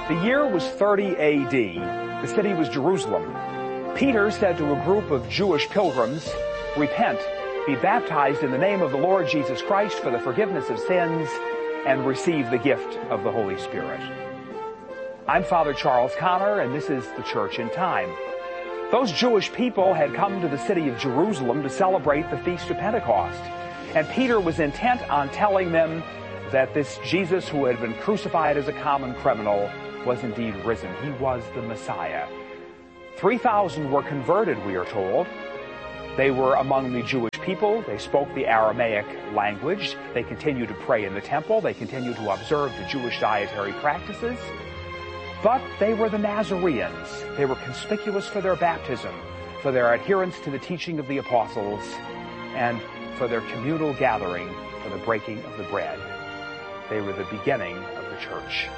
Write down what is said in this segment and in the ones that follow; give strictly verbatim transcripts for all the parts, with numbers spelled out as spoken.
The year was thirty A D. The city was Jerusalem. Peter said to a group of Jewish pilgrims, "Repent, be baptized in the name of the Lord Jesus Christ for the forgiveness of sins, and receive the gift of the Holy Spirit." I'm Father Charles Connor, and this is the Church in Time. Those Jewish people had come to the city of Jerusalem to celebrate the Feast of Pentecost, and Peter was intent on telling them that this Jesus who had been crucified as a common criminal was indeed risen. He was the Messiah. three thousand were converted, we are told. They were among the Jewish people. They spoke the Aramaic language. They continued to pray in the temple. They continued to observe the Jewish dietary practices. But they were the Nazarenes. They were conspicuous for their baptism, for their adherence to the teaching of the apostles, and for their communal gathering for the breaking of the bread. They were the beginning of the church.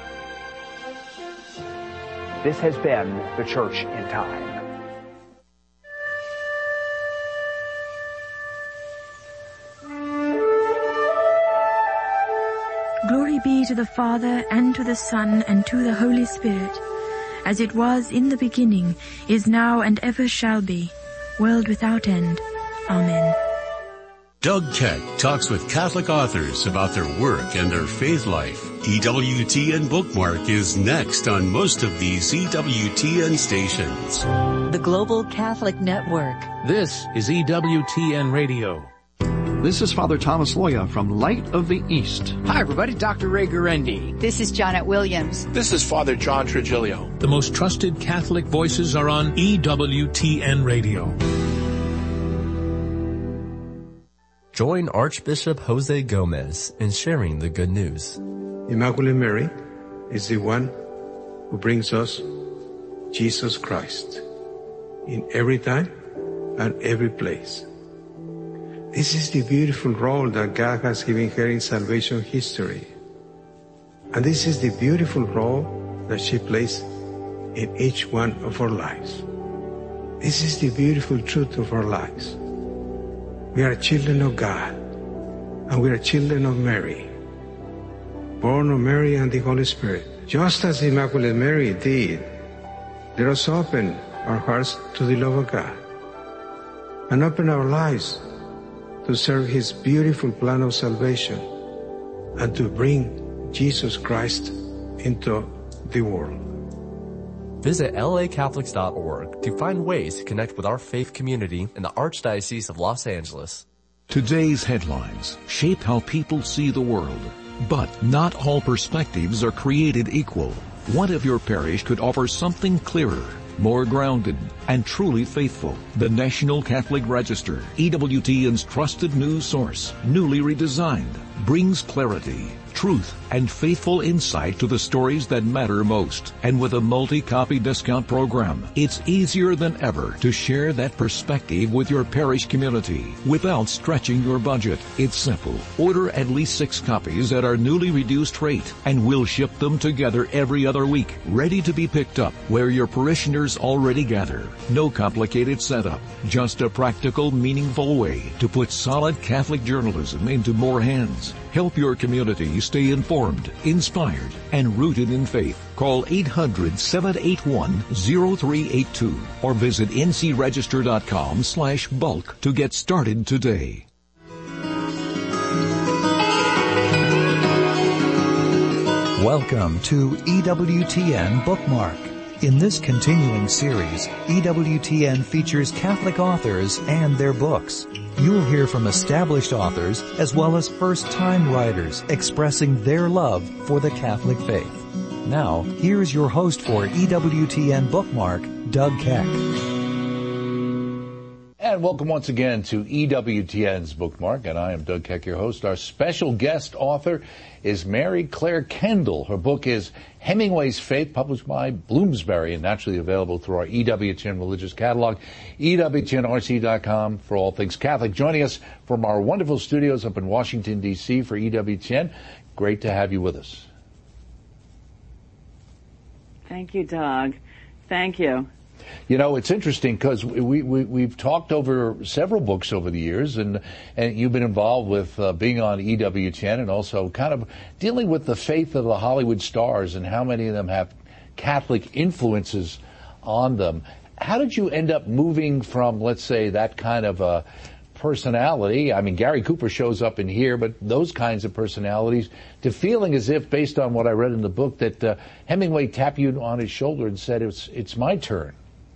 This has been the Church in Time. Glory be to the Father, and to the Son, and to the Holy Spirit, as it was in the beginning, is now, and ever shall be, world without end. Amen. Doug Keck talks with Catholic authors about their work and their faith life. E W T N Bookmark is next on most of these E W T N stations. The Global Catholic Network. This is E W T N Radio. This is Father Thomas Loya from Light of the East. Hi, everybody. Doctor Ray Gurendi. This is Janet Williams. This is Father John Trigilio. The most trusted Catholic voices are on E W T N Radio. Join Archbishop Jose Gomez in sharing the good news. Immaculate Mary is the one who brings us Jesus Christ in every time and every place. This is the beautiful role that God has given her in salvation history. And this is the beautiful role that she plays in each one of our lives. This is the beautiful truth of our lives. We are children of God, and we are children of Mary, born of Mary and the Holy Spirit. Just as Immaculate Mary did, let us open our hearts to the love of God and open our lives to serve His beautiful plan of salvation and to bring Jesus Christ into the world. Visit L A Catholics dot org to find ways to connect with our faith community in the Archdiocese of Los Angeles. Today's headlines shape how people see the world, but not all perspectives are created equal. What if your parish could offer something clearer, more grounded, and truly faithful? The National Catholic Register, E W T N's trusted news source, newly redesigned, brings clarity, truth, and faithful insight to the stories that matter most. And with a multi-copy discount program, it's easier than ever to share that perspective with your parish community without stretching your budget. It's simple. Order at least six copies at our newly reduced rate, and we'll ship them together every other week, ready to be picked up where your parishioners already gather. No complicated setup, just a practical, meaningful way to put solid Catholic journalism into more hands. Help your community stay informed, inspired, and rooted in faith. Call eight hundred, seven eight one, zero three eight two or visit ncregister.com slash bulk to get started today. Welcome to E W T N Bookmark. In this continuing series, E W T N features Catholic authors and their books. You'll hear from established authors as well as first-time writers expressing their love for the Catholic faith. Now, here's your host for E W T N Bookmark, Doug Keck. And welcome once again to E W T N's Bookmark, and I am Doug Keck, your host. Our special guest author is Mary Claire Kendall. Her book is Hemingway's Faith, published by Bloomsbury and naturally available through our E W T N religious catalog, E W T N R C dot com for all things Catholic. Joining us from our wonderful studios up in Washington, D C for E W T N. Great to have you with us. Thank you, Doug. Thank you. You know, it's interesting because we, we, we've talked over several books over the years, and, and you've been involved with uh, being on E W T N and also kind of dealing with the faith of the Hollywood stars and how many of them have Catholic influences on them. How did you end up moving from, let's say, that kind of a personality, I mean, Gary Cooper shows up in here, but those kinds of personalities, to feeling as if, based on what I read in the book, that uh, Hemingway tapped you on his shoulder and said, it's it's my turn?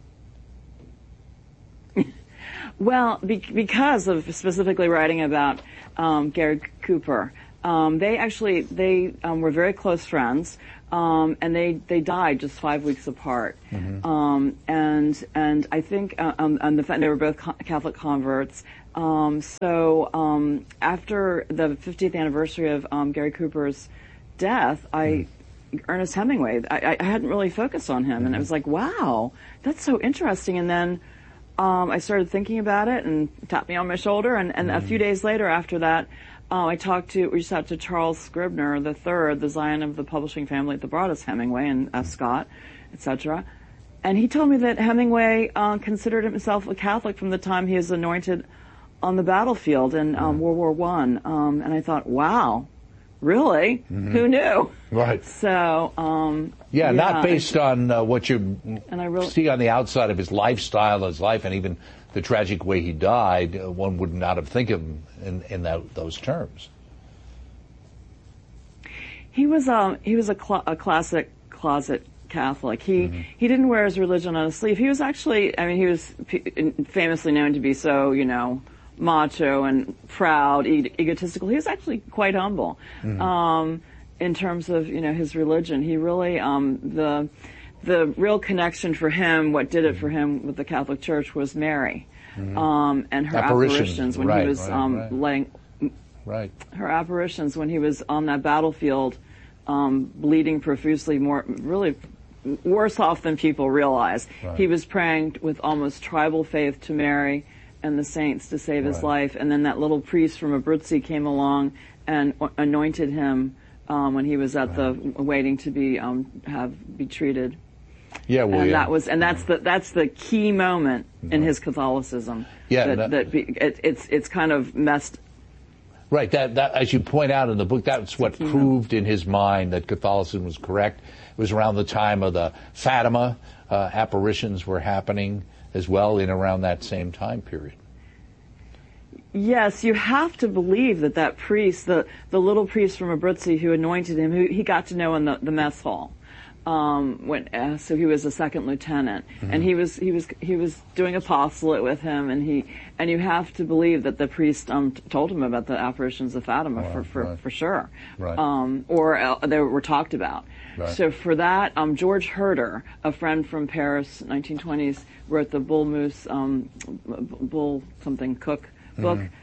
Well, be- because of specifically writing about um, Gary Cooper, um, they actually, they um, were very close friends. Um, and they, they died just five weeks apart. Mm-hmm. Um, and, and I think, uh, um, and the fact they were both Catholic converts. Um, so, um, after the fiftieth anniversary of, um, Gary Cooper's death, I, mm. Ernest Hemingway, I, I hadn't really focused on him. Mm-hmm. And I was like, wow, that's so interesting. And then, um, I started thinking about it and tapped me on my shoulder. And, and mm. a few days later after that, Uh, I talked to, reached out to Charles Scribner the third, the Zion of the publishing family that brought us Hemingway and F. Scott, et cetera. And he told me that Hemingway uh, considered himself a Catholic from the time he was anointed on the battlefield in um, World War One. Um, and I thought, wow, really? Mm-hmm. Who knew? Right. So, um, yeah, yeah, not based on uh, what you and I really, see on the outside of his lifestyle, his life, and even the tragic way he died, uh, one would not have think of him in, in that, those terms. He was um he was a, cl- a classic closet Catholic. He mm-hmm. he didn't wear his religion on his sleeve. He was actually, I mean, he was p- famously known to be so, you know, macho and proud, e- egotistical. He was actually quite humble mm-hmm. um, in terms of, you know, his religion. He really um the The real connection for him, what did it for him with the Catholic Church, was Mary, mm-hmm. um, and her apparitions, apparitions when right, he was right, um, right. laying. Right. Her apparitions when he was on that battlefield, um, bleeding profusely, more really worse off than people realize. Right. He was praying with almost tribal faith to Mary and the saints to save his right. life, and then that little priest from Abruzzi came along and anointed him um, when he was at right. the waiting to be um, have be treated. Yeah, well, and yeah. that was, and that's the that's the key moment in his Catholicism. Yeah, that, that, that be, it, it's it's kind of messed. Right. That that as you point out in the book, that's what proved in his mind that Catholicism was correct. It was around the time of the Fatima uh, apparitions were happening as well, in around that same time period. Yes, you have to believe that that priest, the the little priest from Abruzzi who anointed him, who he got to know in the, the mess hall. Um, when, uh, so he was a second lieutenant, mm-hmm. and he was, he was, he was doing apostolate with him, and he, and you have to believe that the priest, um, t- told him about the apparitions of Fatima oh, for, for, right. for sure. Right. Um, or, uh, they were talked about. Right. So for that, um, George Herder, a friend from Paris, nineteen twenties, wrote the Bull Moose, um, Bull something Cook book. Mm-hmm.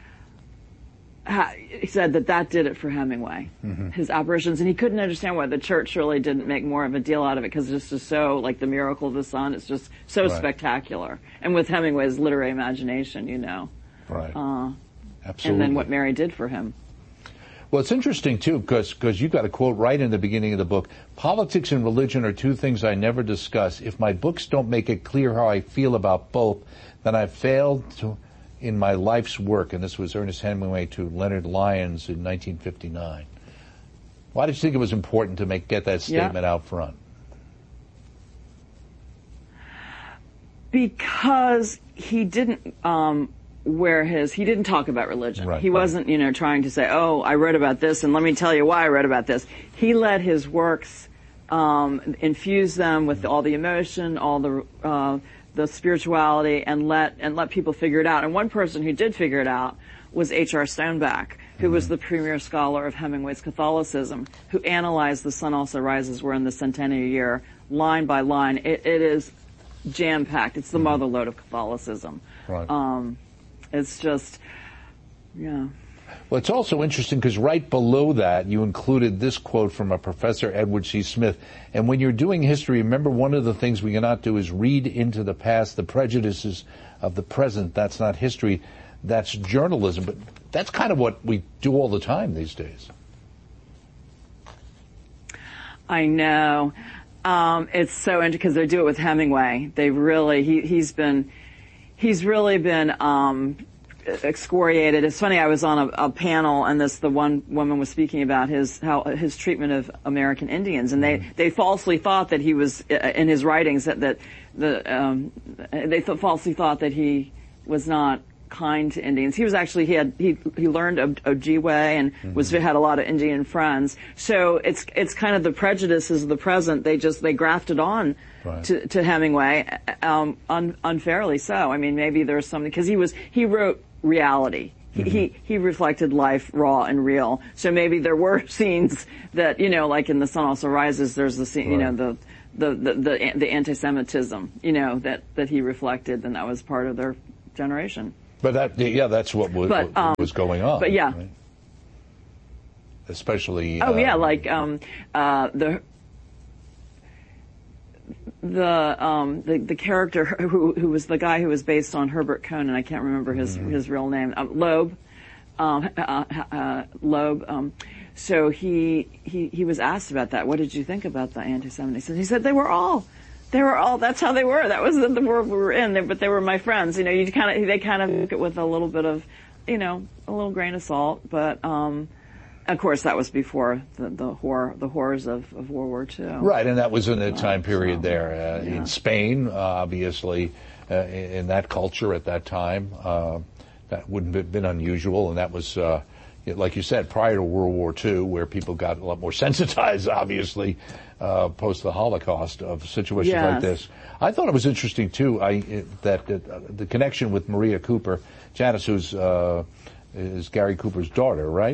He said that that did it for Hemingway, mm-hmm. his apparitions, and he couldn't understand why the church really didn't make more of a deal out of it, because it's just so, like the miracle of the sun, it's just so right. spectacular. And with Hemingway's literary imagination, you know. Right. Uh, Absolutely. And then what Mary did for him. Well, it's interesting, too, because because you got a quote right in the beginning of the book. Politics and religion are two things I never discuss. If my books don't make it clear how I feel about both, then I've failed to... in my life's work, and this was Ernest Hemingway to Leonard Lyons in nineteen fifty-nine. Why did you think it was important to make get that statement yeah. out front? Because he didn't um, wear his, he didn't talk about religion. Right, he right. wasn't, you know, trying to say, oh, I read about this, and let me tell you why I read about this. He let his works um, infuse them with all the emotion, all the... Uh, the spirituality, and let and let people figure it out. And one person who did figure it out was H R Stoneback, who mm-hmm. was the premier scholar of Hemingway's Catholicism, who analyzed The Sun Also Rises. We're in the centennial year, line by line. It, it is jam-packed. It's the mm-hmm. mother lode of Catholicism. Right. Um, it's just, yeah. Well, it's also interesting because right below that, you included this quote from a Professor Edward C. Smith. And when you're doing history, remember one of the things we cannot do is read into the past the prejudices of the present. That's not history. That's journalism. But that's kind of what we do all the time these days. I know. Um, it's so interesting because they do it with Hemingway. They really, he, he's been, he's really been, um, excoriated. It's funny, I was on a, a panel, and this the one woman was speaking about his how his treatment of American Indians, and they mm-hmm. they falsely thought that he was in his writings that that the um, they th- falsely thought that he was not kind to Indians. He was actually he had he he learned Ojibwe and mm-hmm. was had a lot of Indian friends. So it's it's kind of the prejudices of the present. They just they grafted on. Right. To, to Hemingway, um, un, unfairly so. I mean, maybe there's something because he was he wrote reality. He, mm-hmm. he he reflected life raw and real. So maybe there were scenes that you know, like in The Sun Also Rises. There's the scene, right. you know, the the the the, the anti-Semitism, you know, that that he reflected, and that was part of their generation. But that yeah, that's what was, but, um, what was going on. But yeah, right? Especially. Oh uh, yeah, like um, uh, the. The um the the character who who was the guy who was based on Herbert Conan, I can't remember his mm-hmm. his real name, um, Loeb, um, uh, uh, Loeb. Um, so he he he was asked about that. What did you think about the anti-Semites? And he said they were all, they were all. That's how they were. That was the, the world we were in. They, but they were my friends. You know, you kind of they kind of took it with a little bit of, you know, a little grain of salt. But um. Of course, that was before the, the horror, the horrors of, of World War Two. Right, and that was in a time period so, there uh, yeah. in Spain, uh, obviously, uh, in, in that culture at that time. Uh, that wouldn't have been unusual, and that was, uh, like you said, prior to World War Two, where people got a lot more sensitized, obviously, uh, post the Holocaust of situations yes. like this. I thought it was interesting, too, I, it, that uh, the connection with Maria Cooper, Janice, who's uh, is Gary Cooper's daughter, right?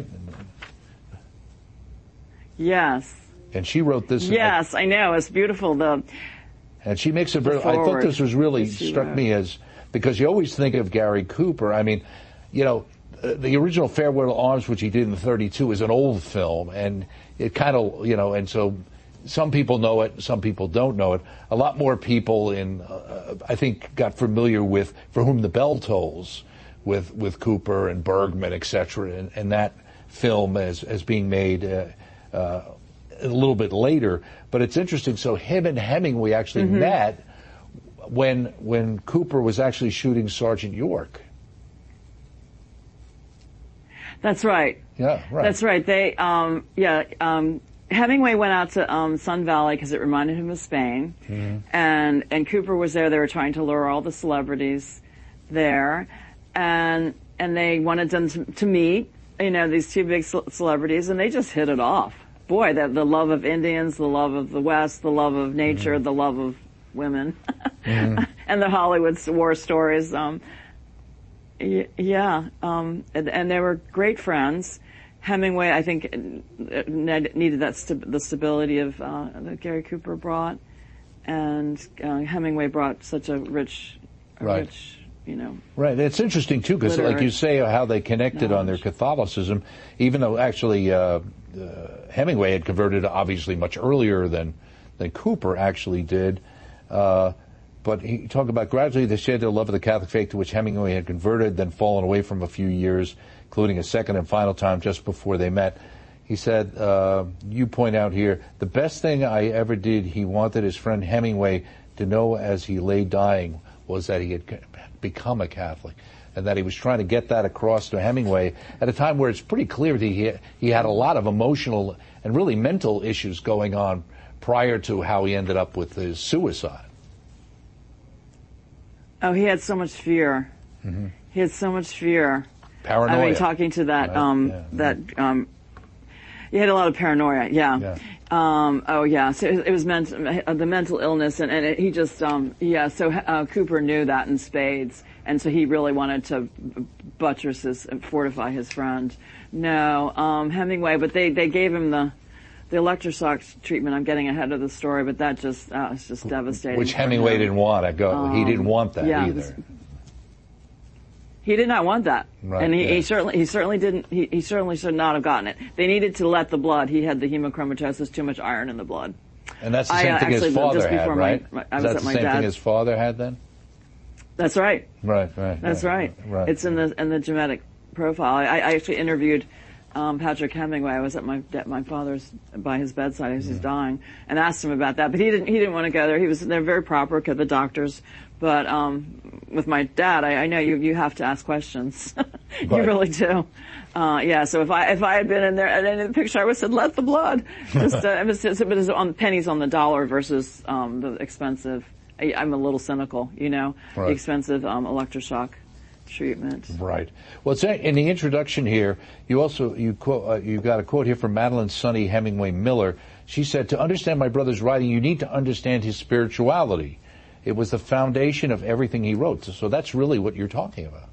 Yes. And she wrote this. Yes, I know. It's beautiful. The and she makes a very. I thought this was really struck wrote. me as because you always think of Gary Cooper. I mean, you know, uh, the original Farewell to Arms, which he did in thirty-two, is an old film, and it kind of, you know, and so some people know it, some people don't know it. A lot more people in, uh, I think, got familiar with For Whom the Bell Tolls, with with Cooper and Bergman, et cetera, and, and that film as as being made. Uh, Uh, a little bit later, but it's interesting. So him and Hemingway actually mm-hmm. met when when Cooper was actually shooting Sergeant York. That's right. Yeah, right. That's right. They, um, yeah, um, Hemingway went out to um, Sun Valley because it reminded him of Spain, mm-hmm. and and Cooper was there. They were trying to lure all the celebrities there, and and they wanted them to, to meet. You know, these two big ce- celebrities, and they just hit it off. Boy, that the love of Indians, the love of the West, the love of nature, mm-hmm. the love of women, mm-hmm. and the Hollywood war stories. Um, y- yeah, um, and, and they were great friends. Hemingway, I think, needed that st- the stability of uh, that Gary Cooper brought, and uh, Hemingway brought such a rich, a right. rich. You know. Right. It's interesting, too, because like you say, how they connected knowledge. on their Catholicism, even though actually uh, uh, Hemingway had converted obviously much earlier than, than Cooper actually did. Uh, but he talked about gradually they shared their love of the Catholic faith to which Hemingway had converted, then fallen away from a few years, including a second and final time just before they met. He said, uh, you point out here, the best thing I ever did, he wanted his friend Hemingway to know as he lay dying was that he had become a Catholic, and that he was trying to get that across to Hemingway at a time where it's pretty clear that he he had a lot of emotional and really mental issues going on prior to how he ended up with his suicide. Oh, he had so much fear. Mm-hmm. He had so much fear. Paranoia. I mean, talking to that, right. um, yeah. that, um, he had a lot of paranoia. Yeah. yeah. Um, oh yeah. So it, it was meant, uh, the mental illness, and, and it, he just, um, yeah. So uh, Cooper knew that in spades, and so he really wanted to buttress his, fortify his friend. No, um, Hemingway, but they they gave him the. The electroshock treatment, I'm getting ahead of the story, but that just, uh, it's just devastating. Which Hemingway didn't want. I go, um, he didn't want that yeah, either. This, he did not want that. Right, and he, yeah. he certainly, he certainly didn't, he, he certainly should not have gotten it. They needed to let the blood, he had the hemochromatosis, too much iron in the blood. And that's the same I, uh, thing actually, his father had, my, right? My, I Is was that at the my same dad's. thing his father had then? That's right. Right, right. That's right. right. right. It's in the, in the genetic profile. I, I actually interviewed, um, Patrick Hemingway. I was at my my father's by his bedside as he's dying, and asked him about that. But he didn't he didn't want to go there. He was they're very proper, the doctors. But um, with my dad, I, I know you you have to ask questions. You Right. really do. Uh, yeah. So if I if I had been in there and in the picture, I would have said, "Let the blood." Just uh, it was, it was on pennies on the dollar versus um, the expensive. I, I'm a little cynical, you know, Right. the expensive um, electroshock treatment. Right. Well, it's in the introduction here. You also you quote uh, you got a quote here from Madeline Sonny Hemingway Miller. She said, "To understand my brother's writing, you need to understand his spirituality. It was the foundation of everything he wrote." So that's really what you're talking about.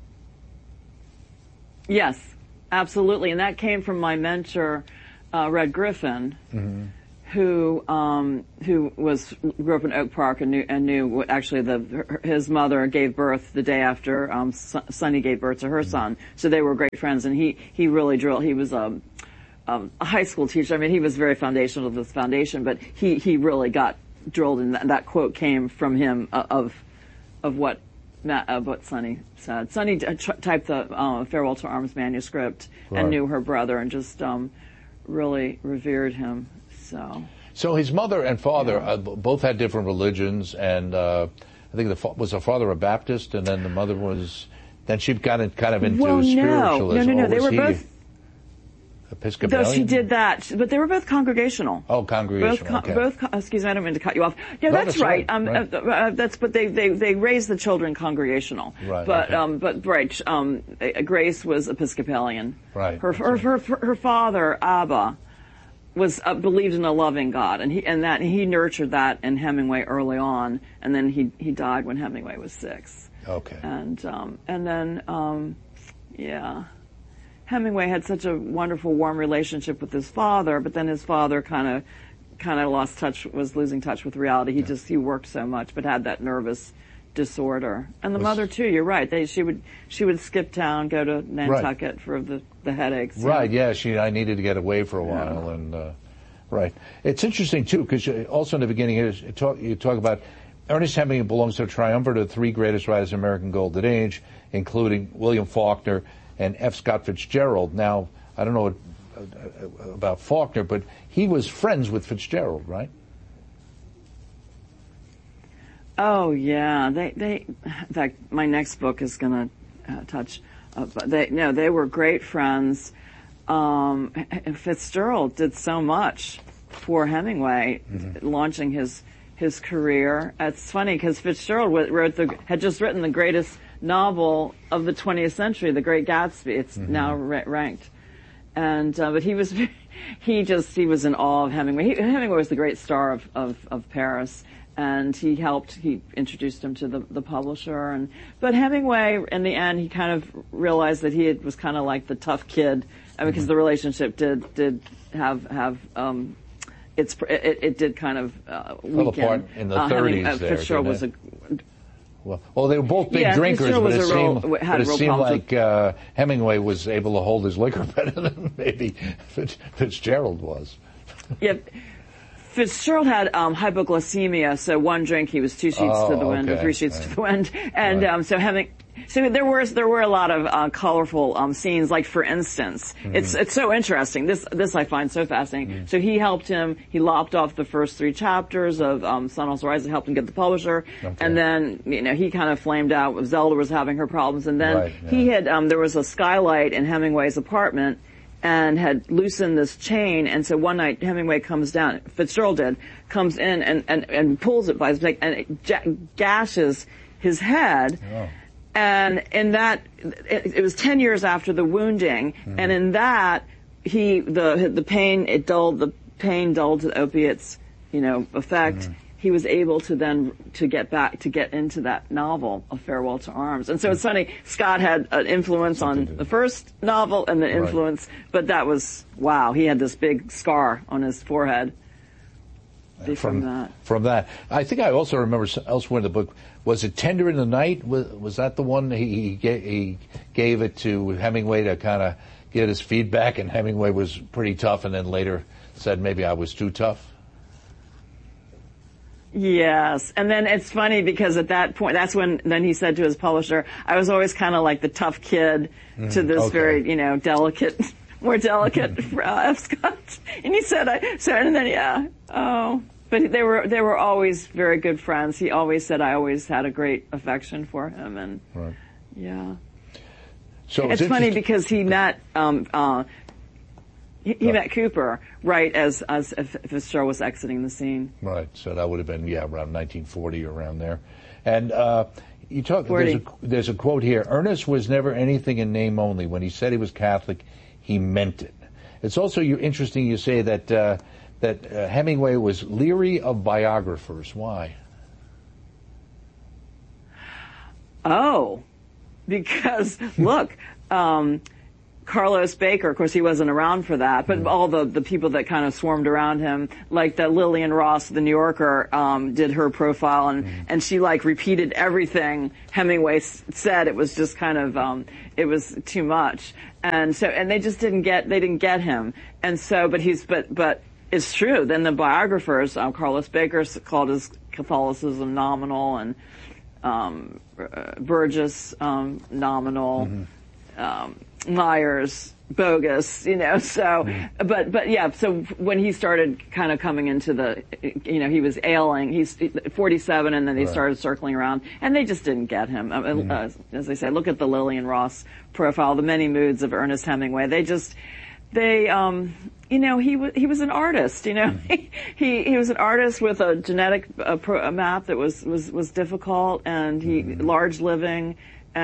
Yes, absolutely, and that came from my mentor, uh, Red Griffin. Mm-hmm. Who um, who was grew up in Oak Park and knew, and knew actually the his mother gave birth the day after um, Sonny gave birth to her son, so they were great friends. And he he really drilled. He was um, um, a high school teacher. I mean, he was very foundational to this foundation, but he he really got drilled. And that, that quote came from him uh, of of what Matt, of what Sonny said. Sonny t- typed the uh, Farewell to Arms manuscript Right. and knew her brother and just um, really revered him. So, so his mother and father yeah. uh, both had different religions, and uh, I think the fa- was the father a Baptist, and then the mother was. Then she got in, kind of into well, no. spiritualism. No, no, no. Or They was were he both Episcopalian. Though she did that, but they were both congregational. Oh, congregational. Both, con- okay. both. Con- excuse me, I don't mean to cut you off. Yeah, no, that's, that's right. right. Um, right. Uh, uh, that's but they they they raised the children congregational. Right. But okay. um, but right. Um, Grace was Episcopalian. Right. Her her, right. her her her father Abba was uh, believed in a loving God, and he and that he nurtured that in Hemingway early on, and then he he died when Hemingway was six. Okay. And um, and then um, yeah, Hemingway had such a wonderful, warm relationship with his father, but then his father kind of kind of lost touch, was losing touch with reality. He yeah. just he worked so much, but had that nervous disorder. And the was, mother too. You're right. They she would she would skip town, go to Nantucket right. for the the headaches. Right. Yeah. yeah. She I needed to get away for a while, yeah. and uh, right. It's interesting too because also in the beginning here you talk you talk about Ernest Hemingway belongs to a triumvirate of the three greatest writers of American Golden Age, including William Faulkner and F. Scott Fitzgerald. Now I don't know what, uh, about Faulkner, but he was friends with Fitzgerald, right? Oh yeah, they they. In fact, my next book is going to uh, touch. Uh, but they no, they were great friends. Um, Fitzgerald did so much for Hemingway, mm-hmm. launching his his career. It's funny because Fitzgerald wrote the had just written the greatest novel of the twentieth century, The Great Gatsby. It's mm-hmm. now ra- ranked, and uh, but he was he just he was in awe of Hemingway. He, Hemingway was the great star of of, of Paris. And he helped, he introduced him to the, the publisher. And but Hemingway, in the end, he kind of realized that he had, was kind of like the tough kid, I mean, because mm-hmm. the relationship did did have have um, it's it, it did kind of uh, weaken. Fell apart in the uh, thirties. Uh, there, Fitzgerald was a well, well, they were both big yeah, drinkers, but it real, seemed, but it seemed like uh, Hemingway was able to hold his liquor better than maybe Fitz, Fitzgerald was. Yep. Fitzgerald had um, hypoglycemia, so one drink he was two sheets oh, to the wind, okay. or three sheets right. to the wind, and right. um, so having, so there were there were a lot of uh, colorful um, scenes. Like for instance, mm-hmm. it's it's so interesting. This this I find so fascinating. Mm-hmm. So he helped him. He lopped off the first three chapters of um, Sun Also Rises, helped him get the publisher, okay. and then you know he kind of flamed out. Zelda was having her problems, and then right, yeah. he had um, there was a skylight in Hemingway's apartment. And had loosened this chain, and so one night Hemingway comes down, Fitzgerald did, comes in and, and, and pulls it by his neck, and it ja- gashes his head. Oh. And in that, it, it was ten years after the wounding, mm-hmm. and in that, he, the, the pain, it dulled, the pain dulled the opiates, you know, effect. Mm-hmm. He was able to then, to get back, to get into that novel, A Farewell to Arms. And so it's funny, Scott had an influence on the first novel and the influence, right. but that was, wow, he had this big scar on his forehead from, from that. From that. I think I also remember elsewhere in the book, was it Tender in the Night? Was, was that the one he, he, gave, he gave it to Hemingway to kind of get his feedback, and Hemingway was pretty tough and then later said maybe I was too tough? Yes. And then it's funny because at that point, that's when then he said to his publisher, I was always kind of like the tough kid mm, to this okay. very, you know, delicate more delicate uh, F. Scott. And he said, I, so, and then, yeah, oh. But they were, they were always very good friends. He always said I always had a great affection for him, and, right. yeah. So it's, it's funny because he met, um, uh, he, he right. met Cooper right as, as if Fitzgerald was exiting the scene. Right. So that would have been, yeah, around nineteen forty or around there. And, uh, you talk, there's a, there's a quote here. Ernest was never anything in name only. When he said he was Catholic, he meant it. It's also you, interesting you say that, uh, that uh, Hemingway was leery of biographers. Why? Oh, because look, um, Carlos Baker, of course he wasn't around for that, but mm. all the, the people that kind of swarmed around him, like that Lillian Ross, the New Yorker, um, did her profile, and, mm. and she like repeated everything Hemingway s- said. It was just kind of, um, it was too much. And so, and they just didn't get, they didn't get him. And so, but he's, but, but it's true. Then the biographers, um, Carlos Baker called his Catholicism nominal, and, um, uh, Burgess, um, nominal, mm-hmm. um, Myers, bogus, you know, so, mm-hmm. but, but yeah, so when he started kind of coming into the, you know, he was ailing, he's forty-seven, and then they right. started circling around, and they just didn't get him. Mm-hmm. Uh, as I said, look at the Lillian Ross profile, the many moods of Ernest Hemingway. They just, they, um, you know, he was, he was an artist, you know, mm-hmm. he, he was an artist with a genetic uh, pro, a map that was, was, was difficult, and he, mm-hmm. large living,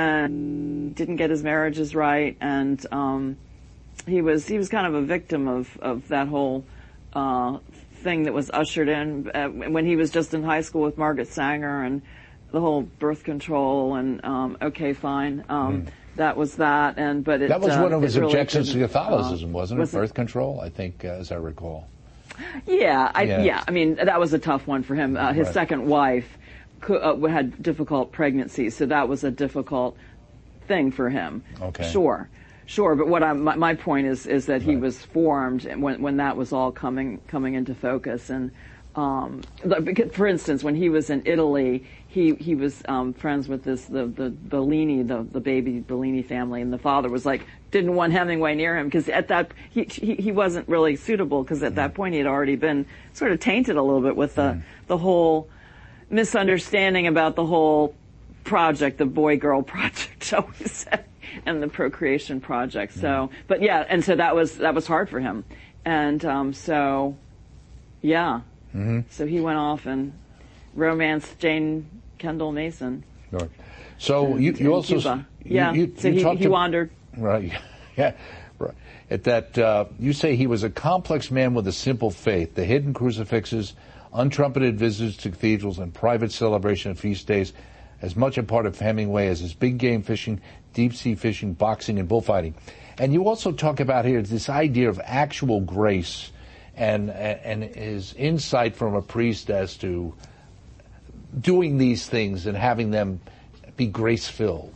and didn't get his marriages right, and um, he was he was kind of a victim of of that whole uh, thing that was ushered in uh, when he was just in high school with Margaret Sanger, and the whole birth control, and um, okay, fine, um, mm. that was that, and but it, that was uh, one of his really objections to Catholicism, uh, wasn't it? Was birth it? control, I think, uh, as I recall. Yeah, I, yeah, yeah. I mean, that was a tough one for him. Uh, his right. second wife Uh, had difficult pregnancies, so that was a difficult thing for him. Okay. Sure, sure. But what I'm, my, my point is, is that he right. was formed when when that was all coming coming into focus. And um, for instance, when he was in Italy, he he was um, friends with this the the Bellini, the the baby Bellini family, and the father was like didn't want Hemingway near him because at that he, he he wasn't really suitable because at mm. that point he had already been sort of tainted a little bit with the mm. the whole misunderstanding about the whole project, the boy-girl project, shall we say, and the procreation project. So, mm. but yeah, and so that was that was hard for him, and um, so, yeah, mm-hmm. so he went off and romanced Jane Kendall Mason. Right. So in, you you also Cuba. You, yeah, you, so you he, he to, wandered. Right. Yeah. Right. At that, uh, you say he was a complex man with a simple faith. The hidden crucifixes, untrumpeted visits to cathedrals, and private celebration of feast days, as much a part of Hemingway as his big game fishing, deep sea fishing, boxing, and bullfighting. And you also talk about here this idea of actual grace and and his insight from a priest as to doing these things and having them be grace-filled.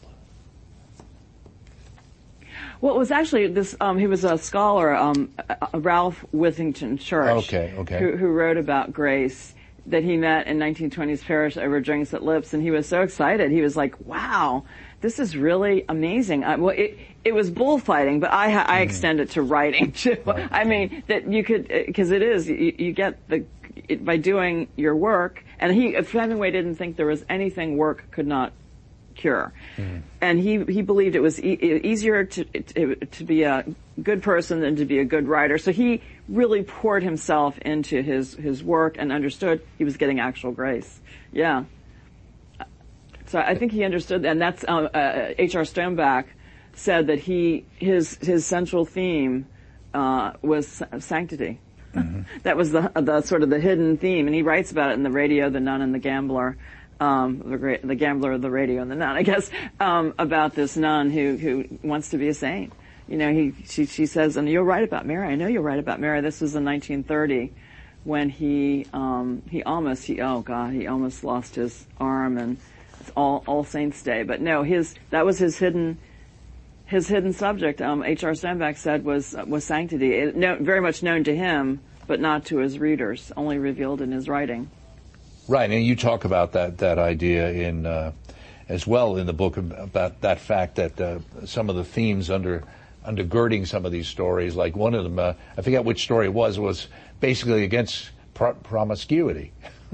Well, it was actually this, um, he was a scholar, um, uh, Ralph Withington Church, okay, okay. Who, who wrote about grace, that he met in nineteen twenties Parish over drinks at Lips, and he was so excited. He was like, wow, this is really amazing. I, well, it, it was bullfighting, but I, I mm. extend it to writing too. Right. I mean, that you could, because it is, you, you get the, it, by doing your work, and he, Hemingway didn't think there was anything work could not cure. Mm. And he, he believed it was e- easier to, to to be a good person than to be a good writer. So he really poured himself into his, his work and understood he was getting actual grace. Yeah. So I think he understood, and that's, uh, uh, H R Stoneback said that he, his, his central theme, uh, was sanctity. Mm-hmm. That was the, the sort of the hidden theme, and he writes about it in The Radio, The Nun, and the Gambler. Um, the, the Gambler, the Radio, and the Nun, I guess, um, about this nun who, who wants to be a saint. You know, he, she, she says, and you'll write about Mary. I know you'll write about Mary. This was in nineteen thirty when he, um, he almost, he, oh God, he almost lost his arm, and it's all, All Saints Day. But no, his, that was his hidden, his hidden subject, um, H R Stoneback said was, was sanctity. It, no, very much known to him, but not to his readers, only revealed in his writing. Right, and you talk about that that idea in uh, as well in the book about that fact that uh, some of the themes under undergirding some of these stories. Like one of them, uh, I forget which story it was, was basically against pro- promiscuity.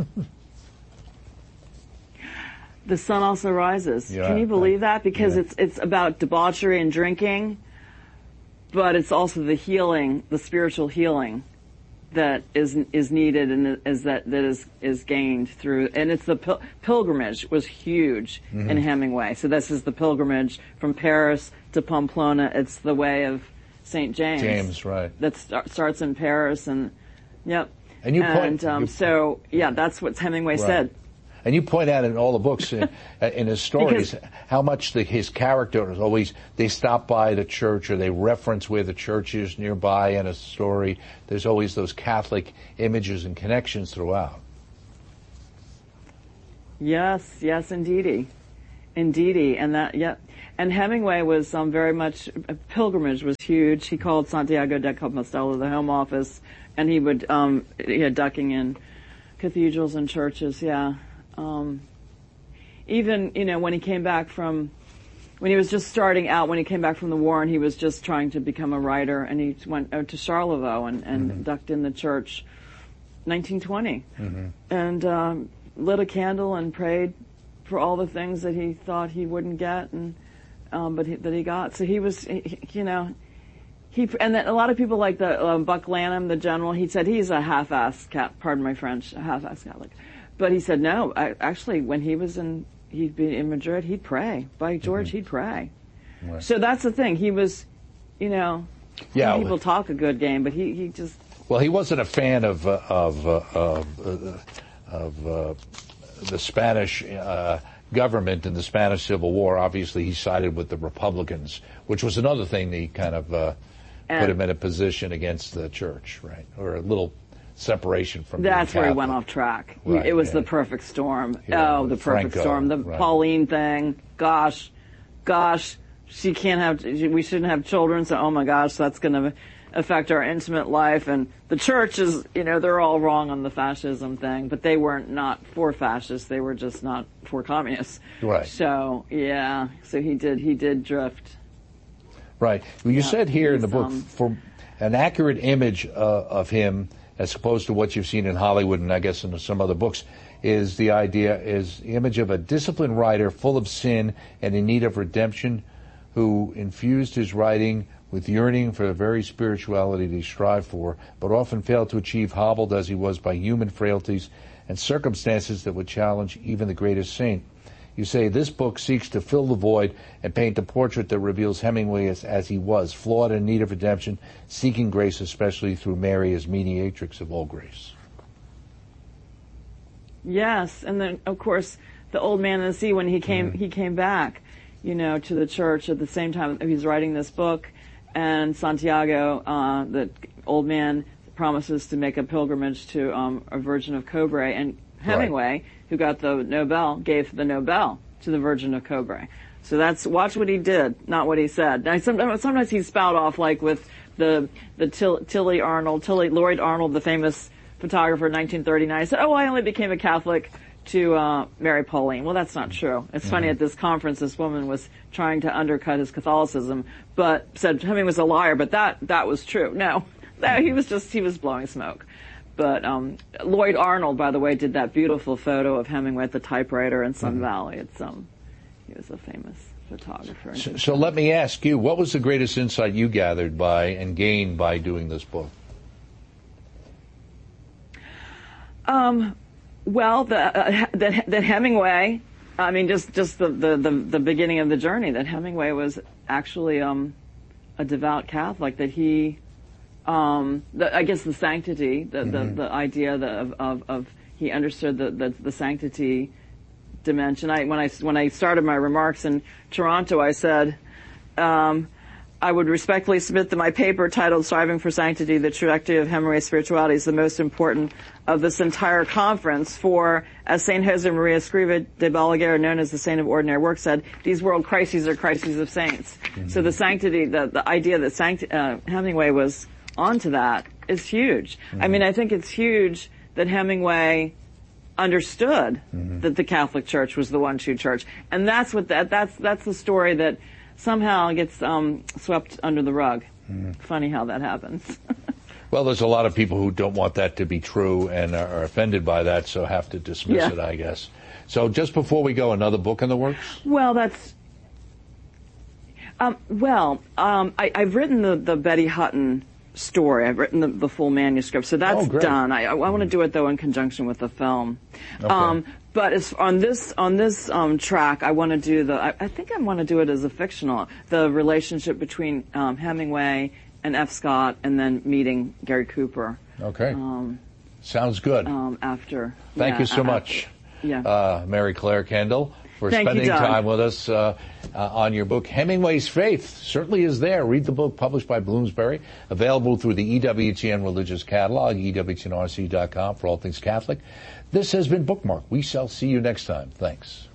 The Sun Also Rises. Yeah, Can you believe I, that? Because yeah. it's it's about debauchery and drinking, but it's also the healing, the spiritual healing that is is needed and is that that is is gained through. And it's the pil- pilgrimage was huge mm-hmm. in Hemingway. So this is the pilgrimage from Paris to Pamplona. It's the way of Saint James. James, right? That start, starts in Paris, and yep. And you point, and um, you, so yeah, that's what Hemingway right. said. And you point out in all the books, in, in his stories, because, how much the, his character is always, they stop by the church or they reference where the church is nearby in a story. There's always those Catholic images and connections throughout. Yes, yes, indeedy. Indeedy. And that, yeah. And Hemingway was um, very much, a pilgrimage was huge. He called Santiago de Compostela the home office, and he would, um, yeah, ducking in cathedrals and churches, yeah. Um, even, you know, when he came back from, when he was just starting out, when he came back from the war and he was just trying to become a writer, and he went uh, to Charlevoix and, and mm-hmm. ducked in the church, nineteen twenty, mm-hmm. and um, lit a candle and prayed for all the things that he thought he wouldn't get, and um, but he, that he got. So he was, he, you know, he and then a lot of people like the um, Buck Lanham, the general. He said he's a half-assed cat. Pardon my French, a half-assed Catholic. But he said, no, I, actually, when he was in, he'd be in Madrid, he'd pray. By George, mm-hmm. he'd pray. Right. So that's the thing. He was, you know, yeah, people talk a good game, but he, he just... Well, he wasn't a fan of, uh, of, uh, of, uh, of uh, the Spanish uh, government and the Spanish Civil War. Obviously, he sided with the Republicans, which was another thing that he kind of uh, put him in a position against the church, right? Or a little... separation from that's where he went off track. Right, he, it was yeah. the perfect storm. Yeah, oh, the perfect Franco, storm. The right. Pauline thing. Gosh, gosh, she can't have. We shouldn't have children. So, oh my gosh, that's going to affect our intimate life. And the church is, you know, they're all wrong on the fascism thing, but they weren't not for fascists. They were just not for communists. Right. So yeah. So he did. He did drift. Right. Well, you yeah, said here in the book, um, for an accurate image uh, of him, as opposed to what you've seen in Hollywood and I guess in some other books, is the idea, is the image of a disciplined writer full of sin and in need of redemption, who infused his writing with yearning for the very spirituality that he strived for, but often failed to achieve, hobbled as he was by human frailties and circumstances that would challenge even the greatest saint. You say this book seeks to fill the void and paint a portrait that reveals Hemingway as, as he was, flawed and in need of redemption, seeking grace especially through Mary as mediatrix of all grace. Yes, and then of course the old man in the sea, when he came mm-hmm. he came back, you know, to the church at the same time he's writing this book, and Santiago, uh, the old man, promises to make a pilgrimage to um, a Virgin of Cobre, and Hemingway, right. who got the Nobel, gave the Nobel to the Virgin of Cobre. So that's, watch what he did, not what he said. Now, sometimes, sometimes he'd spout off like with the, the Till, Tilly Arnold, Tilly Lloyd Arnold, the famous photographer in nineteen thirty-nine. He said, oh, I only became a Catholic to, uh, Mary Pauline. Well, that's not true. It's mm-hmm. funny, at this conference, this woman was trying to undercut his Catholicism, but said Hemingway was a liar, but that, that was true. No, that, he was just, he was blowing smoke. But um, Lloyd Arnold, by the way, did that beautiful photo of Hemingway at the typewriter in Sun mm-hmm. Valley. It's um, he was a famous photographer. So, so let me ask you, what was the greatest insight you gathered by and gained by doing this book? Um, well, the, uh, that that Hemingway, I mean, just just the, the, the, the beginning of the journey. That Hemingway was actually um, a devout Catholic. That he. Um, the, I guess the sanctity, the, mm-hmm. the, the idea the, of, of, of, he understood the, the, the sanctity dimension. I, when I, when I started my remarks in Toronto, I said, um, I would respectfully submit that my paper titled Striving for Sanctity, the Trajectory of Hemingway's Spirituality, is the most important of this entire conference, for, as Saint Jose Maria Escriva de Balaguer, known as the Saint of Ordinary Work, said, these world crises are crises of saints. Mm-hmm. So the sanctity, the, the idea that sanct- uh, Hemingway was onto that is huge. Mm-hmm. I mean, I think it's huge that Hemingway understood mm-hmm. that the Catholic Church was the one true church, and that's what that that's that's the story that somehow gets um, swept under the rug. Mm. Funny how that happens. Well, there's a lot of people who don't want that to be true and are offended by that, so have to dismiss yeah. it, I guess. So just before we go, another book in the works? Well, that's... Um, well, um, I, I've written the, the Betty Hutton story. I've written the, the full manuscript, so that's oh, done. I, I want to do it, though, in conjunction with the film. Okay. Um, but as, on this on this um, track, I want to do the... I, I think I want to do it as a fictional, the relationship between um, Hemingway and F. Scott, and then meeting Gary Cooper. Okay. Um, Sounds good. Um, after. Thank yeah, you so after, much, yeah. uh, Mary Claire Kendall, for Thank spending you, time with us uh, uh, on your book. Hemingway's Faith certainly is there. Read the book, published by Bloomsbury, available through the E W T N Religious Catalog, E W T N R C dot com for all things Catholic. This has been Bookmark. We shall see you next time. Thanks.